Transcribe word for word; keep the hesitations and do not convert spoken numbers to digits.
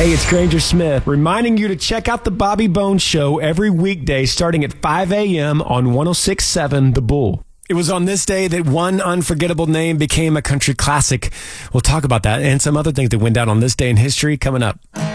Hey, it's Granger Smith, reminding you to check out the Bobby Bones Show every weekday starting at five a.m. on one oh six point seven The Bull. It was on this day that one unforgettable name became a country classic. We'll talk about that and some other things that went down on this day in history coming up.